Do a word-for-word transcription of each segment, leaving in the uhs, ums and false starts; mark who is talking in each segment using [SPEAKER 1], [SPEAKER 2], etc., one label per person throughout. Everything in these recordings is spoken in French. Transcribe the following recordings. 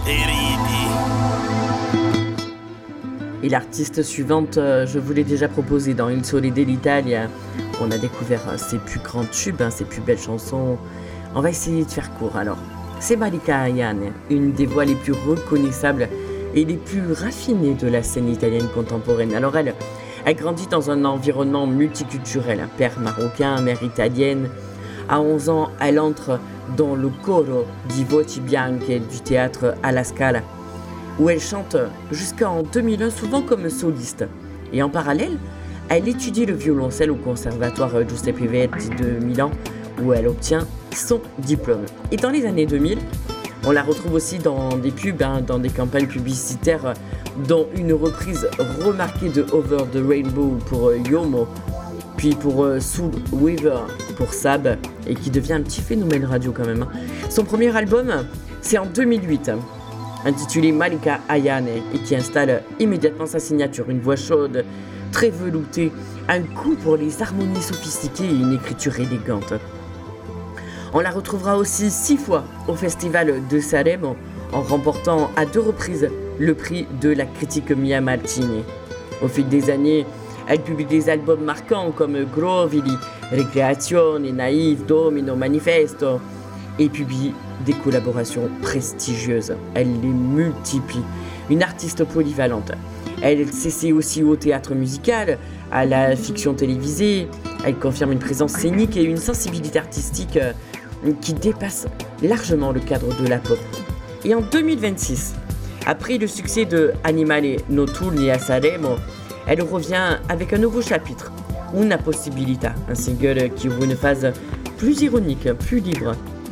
[SPEAKER 1] e ridi.
[SPEAKER 2] Et l'artiste suivante, euh, je vous l'ai déjà proposé dans Il Sole dell'Italia. On a découvert euh, ses plus grands tubes, hein, ses plus belles chansons. On va essayer de faire court alors. C'est Malika Ayane, une des voix les plus reconnaissables et les plus raffinées de la scène italienne contemporaine. Alors elle, elle grandit dans un environnement multiculturel, un père marocain, mère italienne. À onze ans, elle entre dans le coro di Voci Bianche du théâtre alla Scala, où elle chante jusqu'en deux mille un, souvent comme soliste. Et en parallèle, elle étudie le violoncelle au conservatoire Giuseppe Verdi de Milan, où elle obtient son diplôme. Et dans les années deux mille, on la retrouve aussi dans des pubs, hein, dans des campagnes publicitaires, dont une reprise remarquée de Over the Rainbow pour euh, Yomo, puis pour euh, Soul Weaver pour Sab, et qui devient un petit phénomène radio quand même. Hein. Son premier album, c'est en deux mille huit, intitulé Malika Ayane, et qui installe immédiatement sa signature, une voix chaude, très veloutée, un goût pour les harmonies sophistiquées et une écriture élégante. On la retrouvera aussi six fois au Festival de Sanremo, en remportant à deux reprises le prix de la critique Mia Martini. Au fil des années, elle publie des albums marquants comme Grovili, Recreazione, Naïve, Domino, Manifesto, et publie des collaborations prestigieuses. Elle les multiplie. Une artiste polyvalente. Elle s'essaie aussi au théâtre musical, à la fiction télévisée. Elle confirme une présence scénique et une sensibilité artistique qui dépasse largement le cadre de la pop. Et en deux mille vingt-six, après le succès de Animale Notturni a Sanremo, elle revient avec un nouveau chapitre, Una Possibilità, un single qui ouvre une phase plus ironique, plus libre.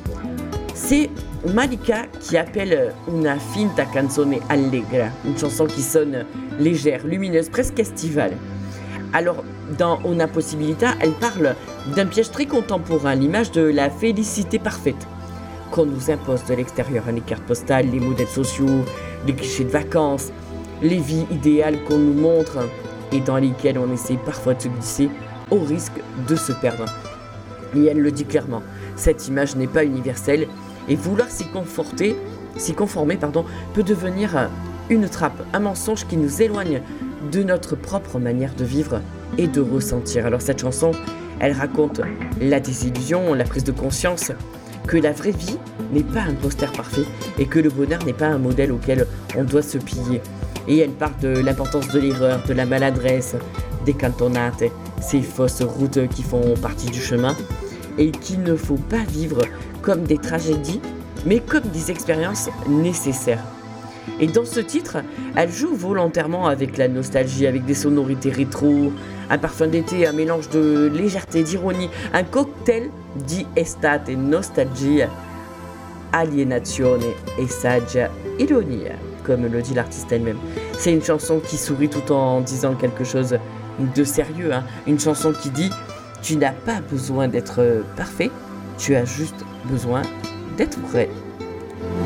[SPEAKER 2] C'est Malika qui appelle Una finta canzone allegra, une chanson qui sonne légère, lumineuse, presque estivale. Alors, dans Una Possibilità, elle parle d'un piège très contemporain, l'image de la félicité parfaite qu'on nous impose de l'extérieur, les cartes postales, les modèles sociaux, les clichés de vacances, les vies idéales qu'on nous montre et dans lesquelles on essaie parfois de se glisser au risque de se perdre. Et elle le dit clairement, cette image n'est pas universelle et vouloir s'y conforter, s'y conformer pardon, peut devenir une trappe, un mensonge qui nous éloigne de notre propre manière de vivre et de ressentir. Alors cette chanson, elle raconte la désillusion, la prise de conscience que la vraie vie n'est pas un poster parfait et que le bonheur n'est pas un modèle auquel on doit se plier. Et elle parle de l'importance de l'erreur, de la maladresse, des cantonate, ces fausses routes qui font partie du chemin et qu'il ne faut pas vivre comme des tragédies, mais comme des expériences nécessaires. Et dans ce titre, elle joue volontairement avec la nostalgie, avec des sonorités rétro, un parfum d'été, un mélange de légèreté, d'ironie, un cocktail di estate, nostalgia, alienazione e saggia ironia, comme le dit l'artiste elle-même. C'est une chanson qui sourit tout en disant quelque chose de sérieux, hein. Une chanson qui dit « Tu n'as pas besoin d'être parfait, tu as juste besoin d'être vrai ».